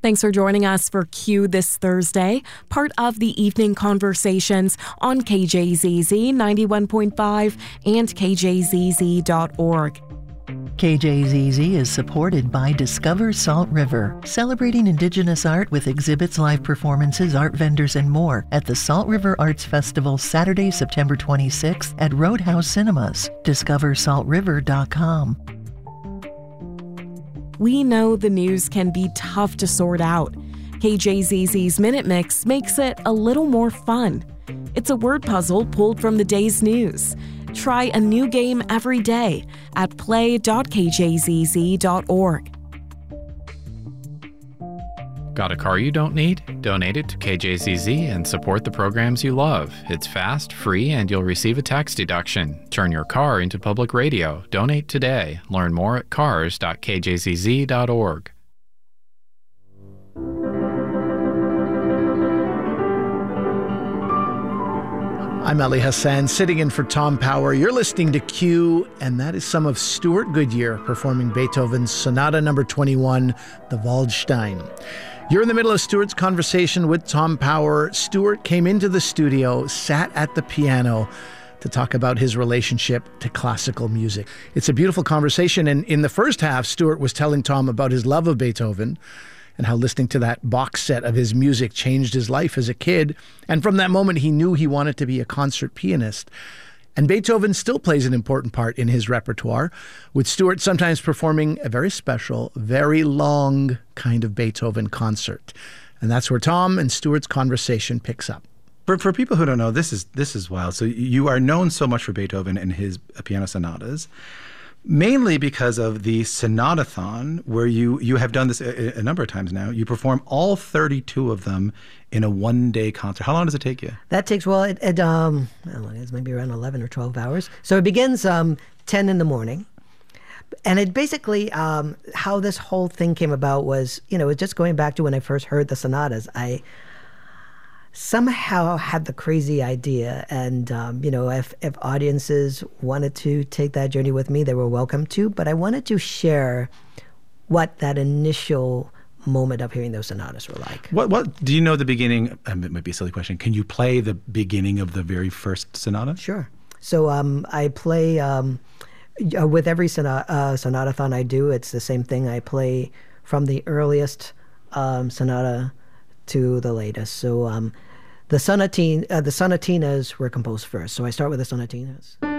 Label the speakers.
Speaker 1: Thanks for joining us for Q this Thursday, part of the Evening Conversations on KJZZ 91.5 and KJZZ.org.
Speaker 2: KJZZ is supported by Discover Salt River, celebrating Indigenous art with exhibits, live performances, art vendors, and more at the Salt River Arts Festival Saturday, September 26th at Roadhouse Cinemas. DiscoverSaltRiver.com.
Speaker 1: We know the news can be tough to sort out. KJZZ's Minute Mix makes it a little more fun. It's a word puzzle pulled from the day's news. Try a new game every day at play.kjzz.org.
Speaker 3: Got a car you don't need? Donate it to KJZZ and support the programs you love. It's fast, free, and you'll receive a tax deduction. Turn your car into public radio. Donate today. Learn more at cars.kjzz.org.
Speaker 4: I'm Ali Hassan, sitting in for Tom Power. You're listening to Q, and that is some of Stuart Goodyear performing Beethoven's Sonata No. 21, the Waldstein. You're in the middle of Stuart's conversation with Tom Power. Stuart came into the studio, sat at the piano to talk about his relationship to classical music. It's a beautiful conversation, and in the first half, Stuart was telling Tom about his love of Beethoven and how listening to that box set of his music changed his life as a kid. And from that moment, he knew he wanted to be a concert pianist. And Beethoven still plays an important part in his repertoire, with Stuart sometimes performing a very special, very long kind of Beethoven concert. And that's where Tom and Stuart's conversation picks up.
Speaker 5: For people who don't know, this is wild. So you are known so much for Beethoven and his piano sonatas, mainly because of the Sonatathon, where you have done this a number of times now. You perform all 32 of them in a one-day concert. How long does it take you?
Speaker 6: That takes, well, I don't know, it's maybe around 11 or 12 hours. So it begins 10 in the morning. And it basically, how this whole thing came about was, just going back to when I first heard the sonatas, I somehow had the crazy idea, and if audiences wanted to take that journey with me, they were welcome to, but I wanted to share what that initial moment of hearing those sonatas were like.
Speaker 5: What do you know the beginning? It might be a silly question. Can you play the beginning of the very first sonata?
Speaker 6: Sure. So I play with every sonatathon I do. It's the same thing. I play from the earliest sonata to the latest. So the sonatinas were composed first. So I start with the sonatinas.